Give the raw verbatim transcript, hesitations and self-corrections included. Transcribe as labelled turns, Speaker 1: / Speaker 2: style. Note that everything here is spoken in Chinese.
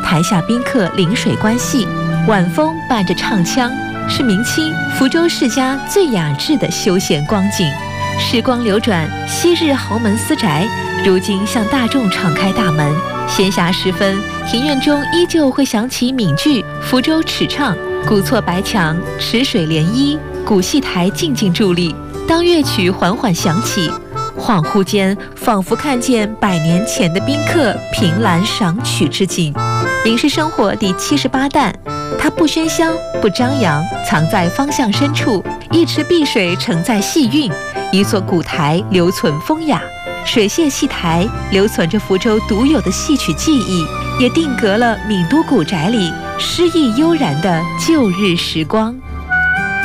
Speaker 1: 台下宾客临水观戏，晚风伴着唱腔，是明清福州世家最雅致的休闲光景。时光流转，昔日豪门私宅，如今向大众敞开大门。闲暇时分，庭院中依旧会响起闽剧《福州尺唱》，古厝白墙，池水涟漪，古戏台静静伫立。当乐曲缓缓响起，恍惚间仿佛看见百年前的宾客凭栏赏曲之景。民事生活第七十八弹，它不喧嚣，不张扬，藏在方向深处。一池碧水承载戏韵，一座古台留存风雅。水榭戏台留存着福州独有的戏曲技艺，也定格了闽都古宅里诗意悠然的旧日时光。